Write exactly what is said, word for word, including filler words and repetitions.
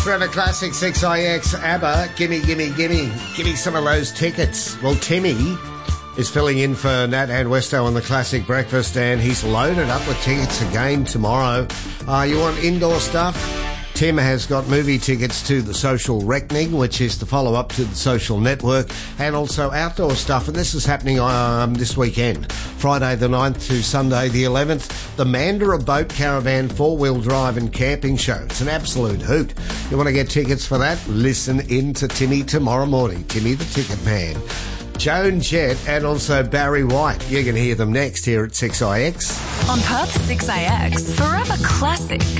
We're on a classic six I X. ABBA, gimme, gimme, gimme. Gimme some of those tickets. Well, Timmy is filling in for Nat and Westo on the Classic Breakfast, and he's loaded up with tickets again tomorrow. Uh, you want indoor stuff? Tim has got movie tickets to The Social Reckoning, which is the follow-up to The Social Network, and also outdoor stuff, and this is happening um, this weekend, Friday the ninth to Sunday the eleventh, the Mandurah Boat Caravan four-wheel drive and camping show. It's an absolute hoot. You want to get tickets for that? Listen in to Timmy tomorrow morning. Timmy the Ticket Man. Joan Jett and also Barry White. You can hear them next here at six I X. On Perth six A X, Forever Classic.